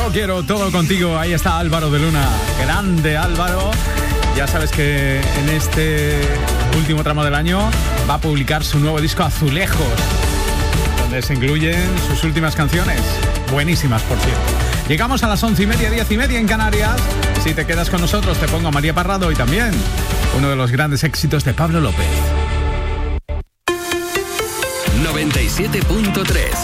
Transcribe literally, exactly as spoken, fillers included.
Yo quiero todo contigo. Ahí está Álvaro de Luna. Grande Álvaro. Ya sabes que en este último tramo del año va a publicar su nuevo disco Azulejos, donde se incluyen sus últimas canciones. Buenísimas, por cierto. Llegamos a las once y media, diez y media en Canarias. Si te quedas con nosotros, te pongo a María Parrado y también uno de los grandes éxitos de Pablo López. noventa y siete punto tres